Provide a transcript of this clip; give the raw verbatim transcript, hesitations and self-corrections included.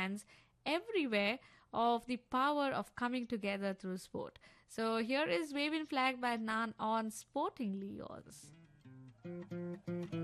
fans everywhere of the power of coming together through sport. So here is Waving Flag by Nan on Sportingly Yours.